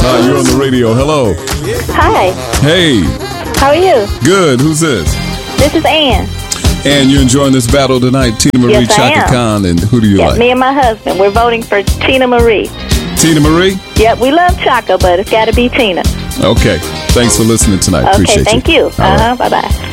You're on the radio. Hello. Hi. Hey. How are you? Good. Who's this? This is Ann. And you're enjoying this battle tonight, Tina Marie, Yes, I Chaka am. Khan, and who do you like? Me and my husband. We're voting for Tina Marie. Tina Marie? Yep, we love Chaka, but it's got to be Tina. Okay. Thanks for listening tonight. Okay, Appreciate thank you. you. All right. Bye-bye.